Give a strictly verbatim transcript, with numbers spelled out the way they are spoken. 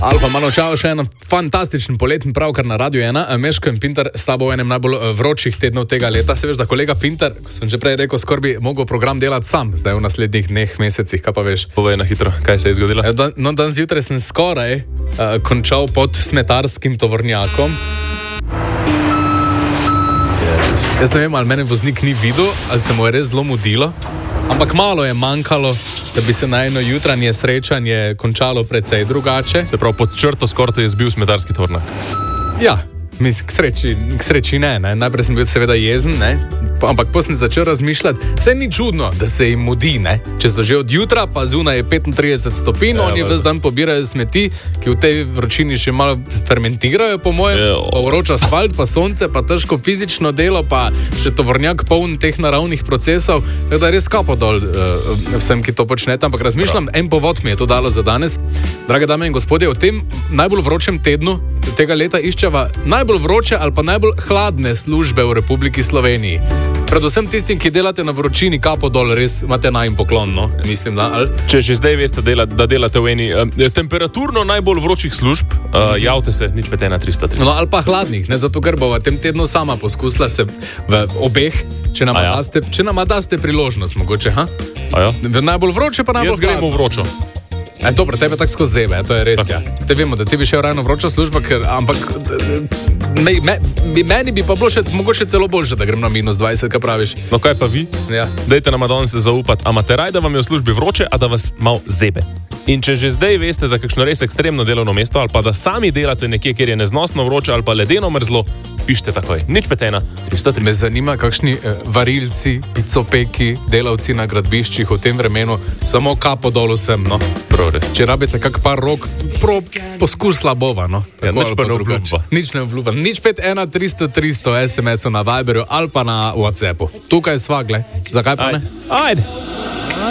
Alfa, malo čao, še en fantastičen poletni pravkar na Radiu ena. Meško in Pinter s tabo v enem najbolj vročih tednov tega leta. Se veš, da kolega Pinter, ko sem že prej rekel, skoraj bi mogel program delati sam, zdaj v naslednjih dneh, mesecih, kaj pa veš. Povej na hitro, kaj se je zgodilo? Da, no, dan zjutraj sem skoraj uh, končal pod smetarskim tovornjakom. Jezus. Jaz ne vem, ali mene voznik ni videl, ali se mu je res zelo mudilo. Ampak malo je manjkalo, da bi se na eno jutranje srečanje končalo precej drugače. Se pravi, pod črto skoraj te je zbil smetarski tovornjak. Ja, mislim, k sreči, k sreči ne, ne. Najprej sem bil seveda jezen, ne. Ampak potem sem začel razmišljati, vse ni čudno, da se jim mudi, ne. Če so že od jutra, pa zunaj je petintrideset stopinj, ja, oni ves dan pobirajo smeti, ki v tej vročini še malo fermentirajo, po mojem, ja, pa vroč asfalt, pa sonce, pa težko fizično delo, pa še tovornjak poln teh naravnih procesov, tako da res kapo dol uh, vsem, ki to počnete. Ampak razmišljam, en povod mi je to dalo za danes. Drage dame in gospodje, v tem najbolj vročem tednu tega leta iščeva najbolj vroče ali pa najbolj hladne službe v Republiki Sloveniji. Predvsem tistim, ki delate na vročini, kapo dol, res imate najim poklon, no? Mislim, da, ali? Če že zdaj veste, da delate v eni uh, temperaturno najbolj vročih služb, uh, mm-hmm. javte se, nič pet ena tristo tri. No, ali pa hladnih, ne, zato ker bo v tem tednu sama poskusila se v obeh, če nam, ja. daste, če nam daste priložnost, mogoče, ha? Ja? V najbolj vroče, pa najbolj hladno. Jaz gremo vročo. E, dobro, tebe tako skozi zebe, to je res, ja. Te vemo, da ti bi šel ravno vroča služba, ker, ampak me, me, meni bi pa bilo še mogoče celo boljše, da grem na minus dvajset, kaj praviš. No kaj pa vi? Ja. Dajte nam danes zaupati, a imate raj, da vam je v službi vroče, a da vas mal zebe. In če že zdaj veste za kakšno res ekstremno delovno mesto, ali pa da sami delate nekje, kjer je neznosno vroče, ali pa ledeno mrzlo, pišite takoj. Nič pet ena tristo tri. Me zanima, kakšni eh, varilci, picopeki, delavci na gradbiščih v tem vremenu, samo kapo dol vsem, no. Prores. Če rabite kak par rok, pro, poskus slabova, no. Ja, nič pa ne obljuba. Nič ne obljuba. Nič pet ena tristo tristo es em es-u na Viberju ali pa na WhatsAppu. Tukaj sva, glej. Zakaj pa ne? Ajde.